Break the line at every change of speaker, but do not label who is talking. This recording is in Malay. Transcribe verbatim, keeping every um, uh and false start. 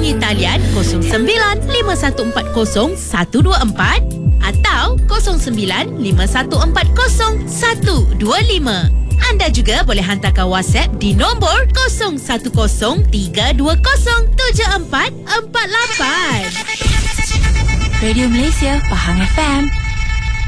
hubungi talian kosong sembilan lima satu empat kosong satu dua empat atau kosong sembilan lima satu empat kosong satu dua lima. Anda juga boleh hantarkan WhatsApp di nombor kosong satu kosong tiga dua kosong tujuh empat empat lapan.
Radio Malaysia, Pahang F M.